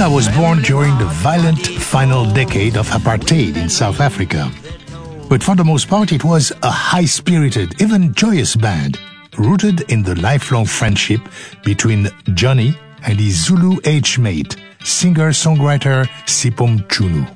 Mandela was born during the violent final decade of apartheid in South Africa. But for the most part, it was a high-spirited, even joyous band, rooted in the lifelong friendship between Johnny and his Zulu age mate, singer-songwriter Sipho Mchunu.